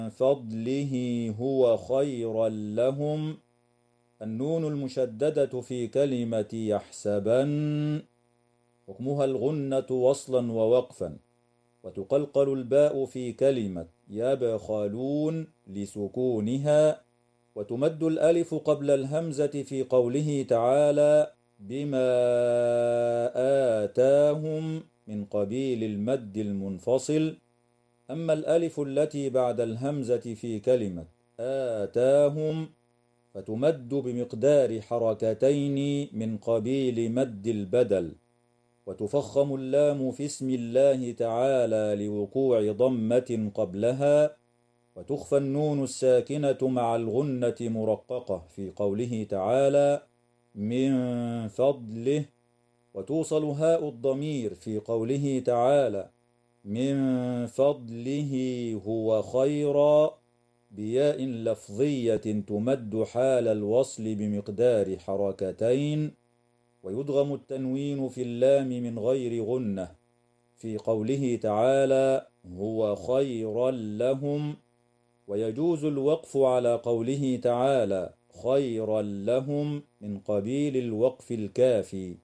فضله هو خيرا لهم. النون المشددة في كلمة يحسبن حكمها الغنة وصلا ووقفا، وتقلقل الباء في كلمة يبخلون لسكونها، وتمد الألف قبل الهمزة في قوله تعالى بما آتاهم من قبيل المد المنفصل. أما الألف التي بعد الهمزة في كلمة آتاهم فتمد بمقدار حركتين من قبيل مد البدل، وتفخم اللام في اسم الله تعالى لوقوع ضمة قبلها، وتخفى النون الساكنة مع الغنة مرققة في قوله تعالى من فضله، وتوصل هاء الضمير في قوله تعالى من فضله هو خيرا بياء لفظية تمد حال الوصل بمقدار حركتين، ويدغم التنوين في اللام من غير غنة في قوله تعالى هو خيرا لهم، ويجوز الوقف على قوله تعالى خيرا لهم من قبيل الوقف الكافي.